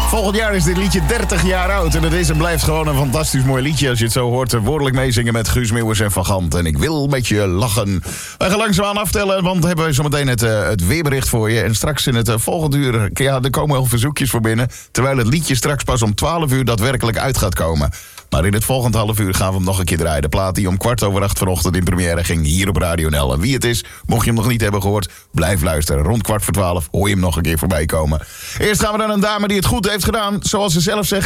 Volgend jaar is dit liedje 30 jaar oud. En het is en blijft gewoon een fantastisch mooi liedje. Als je het zo hoort, woordelijk meezingen met Guus Meeuwis en Van Gant. En ik wil met je lachen. Wij gaan langzaamaan aftellen, want hebben we zometeen het weerbericht voor je. En straks in het volgende uur, ja, er komen wel verzoekjes voor binnen. Terwijl het liedje straks pas om 12 uur daadwerkelijk uit gaat komen. Maar in het volgende half uur gaan we hem nog een keer draaien. De plaat die om 7:15 vanochtend in première ging hier op Radio NL. En wie het is, mocht je hem nog niet hebben gehoord, blijf luisteren. Rond 11:15 hoor je hem nog een keer voorbij komen. Eerst gaan we naar een dame die het goed heeft gedaan, zoals ze zelf zegt.